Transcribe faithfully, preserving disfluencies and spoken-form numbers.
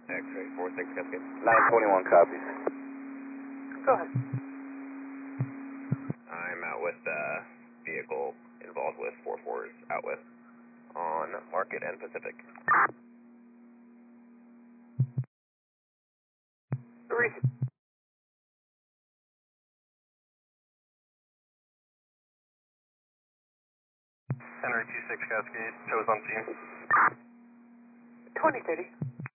X-ray four six Cascade. nine twenty-one copies. Go ahead. I'm out with the vehicle involved with four fours out with on Market and Pacific. Receive. Henry two six Cascade, shows on scene. twenty thirty.